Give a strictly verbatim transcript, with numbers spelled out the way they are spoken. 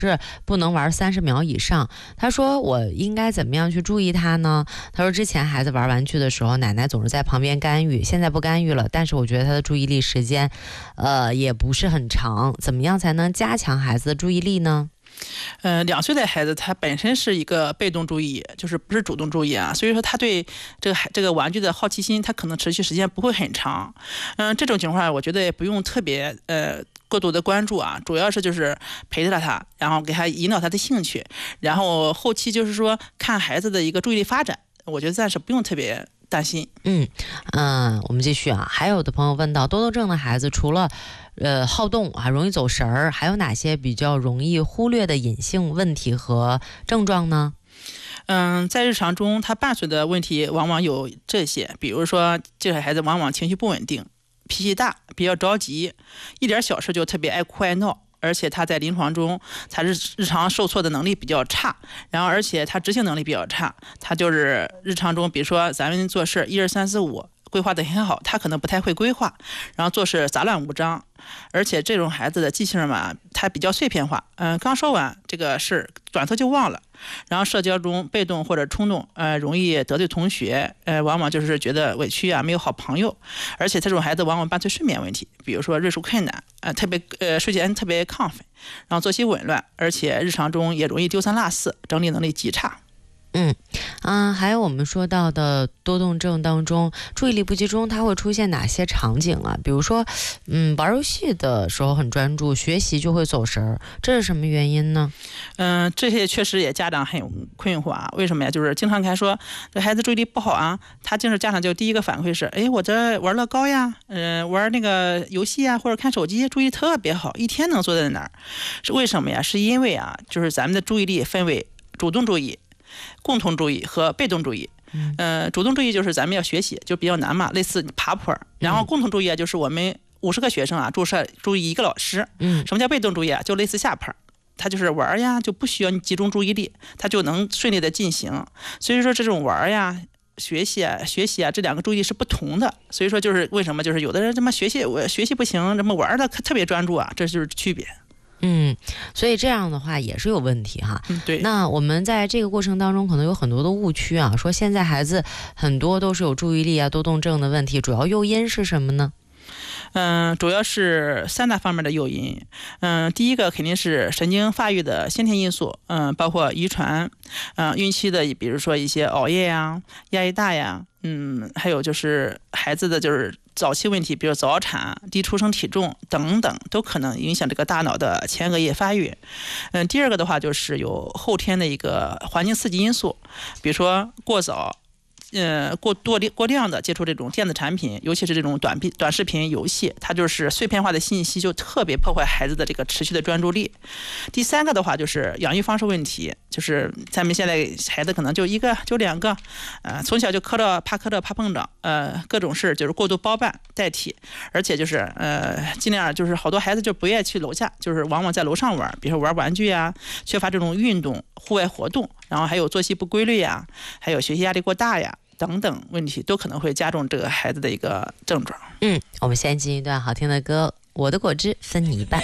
是不能玩三十秒以上。他说我应该怎么样去注意他呢？他说之前孩子玩玩具的时候，奶奶总是在旁边干预，现在不干预了，但是我觉得他的注意力时间呃也不是很长，怎么样才能加强孩子的注意力呢？ 呃，两岁的孩子他本身是一个被动注意，就是不是主动注意啊，所以说他对这个这个玩具的好奇心，他可能持续时间不会很长。嗯、呃，这种情况我觉得也不用特别呃过度的关注啊，主要是就是陪着他，然后给他引导他的兴趣，然后后期就是说看孩子的一个注意力发展，我觉得暂时不用特别担心。 嗯嗯、呃，我们继续啊。还有的朋友问到，多动症的孩子除了呃好动啊，容易走神儿，还有哪些比较容易忽略的隐性问题和症状呢？ 嗯，在日常中，他伴随的问题往往有这些，比如说这个孩子往往情绪不稳定，脾气大，比较着急，一点小事就特别爱哭爱闹。而且他在临床中，他日日常受挫的能力比较差，然后而且他执行能力比较差，他就是日常中，比如说咱们做事一二三四五规划的很好，他可能不太会规划，然后做事杂乱无章，而且这种孩子的记性嘛，他比较碎片化，嗯、呃，刚说完这个事转头就忘了，然后社交中被动或者冲动，呃，容易得罪同学，呃，往往就是觉得委屈啊，没有好朋友，而且这种孩子往往伴随睡眠问题，比如说入睡困难，呃，特别呃睡前特别亢奋，然后作息紊乱，而且日常中也容易丢三落四，整理能力极差。 嗯嗯，还有我们说到的多动症当中，注意力不集中，它会出现哪些场景啊？比如说，嗯，玩游戏的时候很专注，学习就会走神儿，这是什么原因呢？ 嗯、呃，这些确实也家长很困惑啊。为什么呀？就是经常看说这孩子注意力不好啊，他就是家长就第一个反馈是，哎，我这玩乐高呀，嗯、呃，玩那个游戏啊，或者看手机，注意力特别好，一天能坐在那儿，是为什么呀？是因为啊，就是咱们的注意力分为主动注意、共同注意和被动注意。嗯、呃，主动注意就是咱们要学习，就比较难嘛，类似爬坡。然后共同注意啊，就是我们五十个学生啊，注射注意一个老师。嗯，什么叫被动注意啊？就类似下坡，他就是玩呀，就不需要你集中注意力，他就能顺利的进行。所以说这种玩呀、学习啊、学习啊，这两个注意力是不同的。所以说就是为什么就是有的人这么学习我学习不行，这么玩的特别专注啊，这就是区别。 嗯，所以这样的话也是有问题哈。 嗯，对。 那我们在这个过程当中可能有很多的误区啊，说现在孩子很多都是有注意力啊、多动症的问题，主要诱因是什么呢？ 嗯，主要是三大方面的诱因。嗯，第一个肯定是神经发育的先天因素，嗯，包括遗传，嗯，孕期的，比如说一些熬夜呀、压力大呀，嗯，还有就是孩子的就是早期问题，比如早产、低出生体重等等，都可能影响这个大脑的前额叶发育。嗯，第二个的话就是有后天的一个环境刺激因素，比如说过早。呃，过多过量的接触这种电子产品，尤其是这种短短视频游戏，它就是碎片化的信息，就特别破坏孩子的这个持续的专注力。第三个的话就是养育方式问题，就是咱们现在孩子可能就一个就两个，呃，从小就磕着怕磕着怕碰着，呃，各种事就是过度包办代替，而且就是呃尽量就是好多孩子就不愿意去楼下，就是往往在楼上玩，比如说玩玩具啊，缺乏这种运动户外活动，然后还有作息不规律呀，还有学习压力过大呀。等等问题都可能会加重这个孩子的一个症状。 嗯，我们先进一段好听的歌，《我的果汁分你一半》。